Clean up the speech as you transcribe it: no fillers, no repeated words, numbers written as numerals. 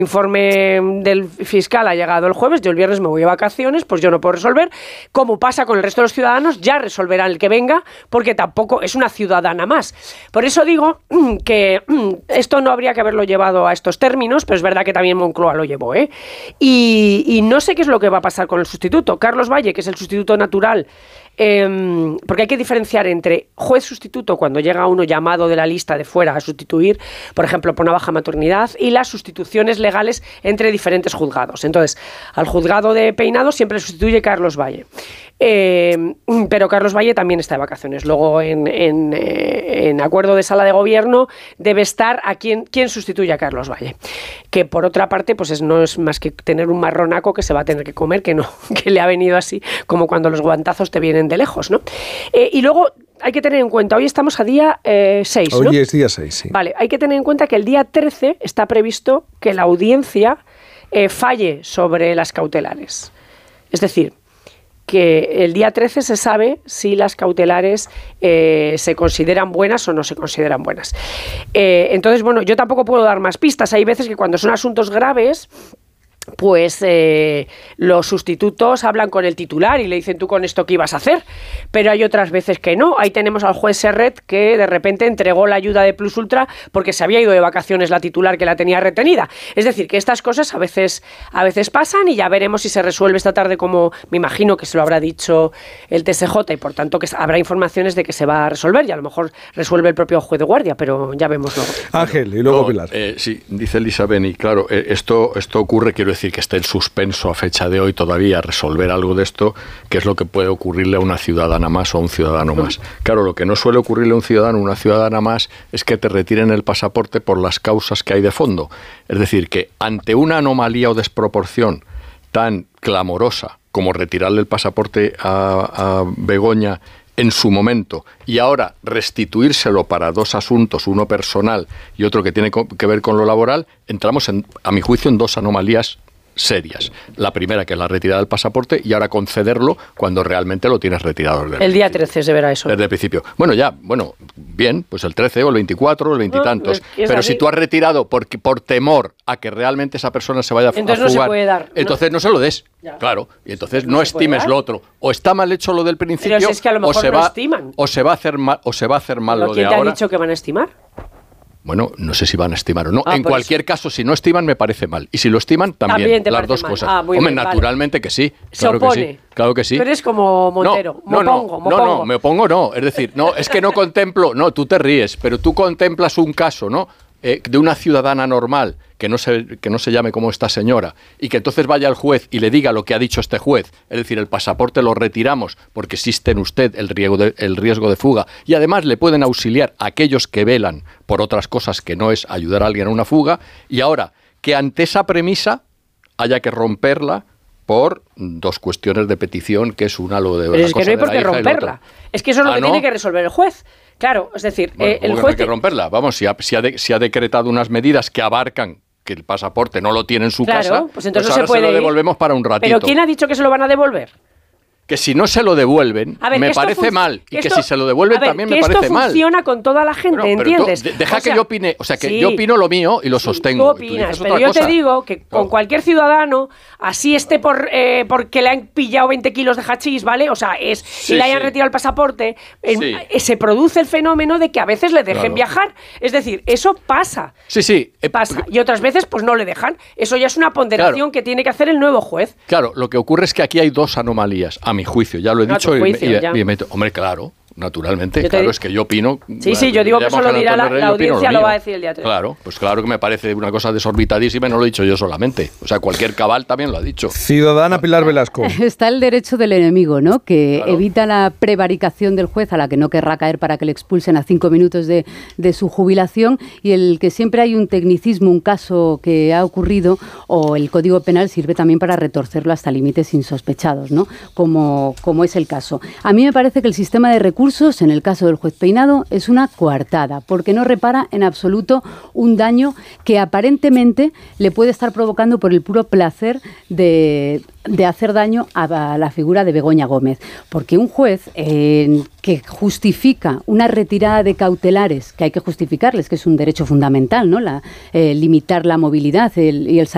informe del fiscal ha llegado el jueves, yo el viernes me voy de vacaciones, pues yo no puedo resolver. Como pasa con el resto de los ciudadanos, ya resolverán el que venga, porque tampoco es una ciudadana más. Por eso digo que esto no habría que haberlo llevado a estos términos, pero es verdad que también Moncloa lo llevó, ¿eh? Y no sé qué es lo que va a pasar con el sustituto. Carlos Valle, que es el sustituto natural, porque hay que diferenciar entre juez sustituto cuando llega uno llamado de la lista de fuera a sustituir, por ejemplo, por una baja maternidad, y las sustituciones legales entre diferentes juzgados. Entonces, al juzgado de Peinado siempre sustituye Carlos Valle. Pero Carlos Valle también está de vacaciones. Luego, en acuerdo de sala de gobierno, debe estar a quien sustituye a Carlos Valle. Que por otra parte, pues no es más que tener un marronaco que se va a tener que comer, que le ha venido así, como cuando los guantazos te vienen de lejos, ¿no? Y luego hay que tener en cuenta, hoy estamos a día 6, ¿no? Hoy es día 6, sí. Vale, hay que tener en cuenta que el día 13 está previsto que la audiencia falle sobre las cautelares. Es decir, que el día 13 se sabe si las cautelares se consideran buenas o no se consideran buenas. Entonces, bueno, yo tampoco puedo dar más pistas. Hay veces que cuando son asuntos graves, pues los sustitutos hablan con el titular y le dicen, ¿tú con esto qué ibas a hacer? Pero hay otras veces que no. Ahí tenemos al juez Serret, que de repente entregó la ayuda de Plus Ultra porque se había ido de vacaciones la titular que la tenía retenida. Es decir, que estas cosas a veces pasan, y ya veremos si se resuelve esta tarde, como me imagino que se lo habrá dicho el TSJ, y por tanto que habrá informaciones de que se va a resolver, y a lo mejor resuelve el propio juez de guardia, pero ya vemos luego. Ángel, y luego Pilar. Sí, dice Elisa Beni, claro, esto ocurre, quiero decir, que esté en suspenso a fecha de hoy todavía resolver algo de esto, que es lo que puede ocurrirle a una ciudadana más o a un ciudadano más. Claro, lo que no suele ocurrirle a un ciudadano o una ciudadana más es que te retiren el pasaporte por las causas que hay de fondo. Es decir, que ante una anomalía o desproporción tan clamorosa como retirarle el pasaporte a Begoña en su momento, y ahora restituírselo para dos asuntos, uno personal y otro que tiene que ver con lo laboral, entramos, a mi juicio, en dos anomalías serias. La primera, que es la retirada del pasaporte, y ahora concederlo cuando realmente lo tienes retirado desde el día 13 se verá eso. Desde el principio. Bien, pues el 13 o el 24 o el 20 y tantos. Pero así, si tú has retirado por temor a que realmente esa persona se vaya a entonces fugar, no se puede dar. Entonces no se lo des. Ya. Claro, y entonces no estimes lo otro. O está mal hecho lo del principio, pero si es que a lo mejor no estiman. O se va a hacer mal lo de ahora. ¿Quién te ha dicho que van a estimar? Bueno, no sé si van a estimar o no. En cualquier caso, si no estiman, me parece mal. Y si lo estiman, también las dos cosas. Hombre, bien, naturalmente vale. Que sí. Claro que sí. Claro que sí. Tú eres como Montero. No, me opongo no. Es decir, no, es que no contemplo. No, tú te ríes, pero tú contemplas un caso, ¿no? De una ciudadana normal, que no se llame como esta señora, y que entonces vaya al juez y le diga lo que ha dicho este juez, es decir, el pasaporte lo retiramos porque existe en usted el riesgo de fuga, y además le pueden auxiliar aquellos que velan por otras cosas que no es ayudar a alguien a una fuga, y ahora que ante esa premisa haya que romperla por dos cuestiones de petición, que es una lo de... Pero es que no hay por qué romperla, es que eso es lo que tiene que resolver el juez. Claro, es decir, el juez... No hay que romperla. Vamos, si ha decretado unas medidas que abarcan que el pasaporte no lo tiene en su casa, pues entonces pues no se puede se lo devolvemos para un ratito. ¿Pero quién ha dicho que se lo van a devolver? Que si no se lo devuelven, me parece mal. Y que si se lo devuelven también me parece mal. Esto funciona con toda la gente, ¿entiendes? Deja que yo opine, yo opino lo mío y lo sostengo. Tú opinas, pero yo te digo que con cualquier ciudadano, así esté porque le han pillado 20 kilos de hachís, ¿vale? O sea, y le hayan retirado el pasaporte, se produce el fenómeno de que a veces le dejen viajar. Es decir, eso pasa. Sí. Pasa. Y otras veces, pues no le dejan. Eso ya es una ponderación que tiene que hacer el nuevo juez. Claro, lo que ocurre es que aquí hay dos anomalías. A mi juicio, ya lo he dicho, hombre, claro, naturalmente, es que yo opino... Sí, yo digo que eso lo dirá la audiencia, lo va a decir el día 13. Claro, pues claro que me parece una cosa desorbitadísima, no lo he dicho yo solamente, o sea, cualquier cabal también lo ha dicho. Ciudadana Pilar Velasco. Está el derecho del enemigo, ¿no? Que evita la prevaricación del juez, a la que no querrá caer para que le expulsen a 5 minutos de su jubilación, y el que siempre hay un tecnicismo, un caso que ha ocurrido, o el Código Penal sirve también para retorcerlo hasta límites insospechados, ¿no? Como es el caso. A mí me parece que el sistema de recursos, en el caso del juez Peinado, es una coartada, porque no repara en absoluto un daño que aparentemente le puede estar provocando por el puro placer de hacer daño a la figura de Begoña Gómez. Porque un juez que justifica una retirada de cautelares, que hay que justificarles, que es un derecho fundamental, ¿no? Limitar la movilidad y el